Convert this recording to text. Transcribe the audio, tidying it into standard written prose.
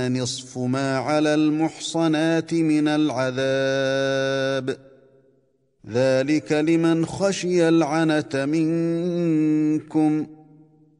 نصف ما على المحصنات من العذاب ذلك لمن خشي العنة منكم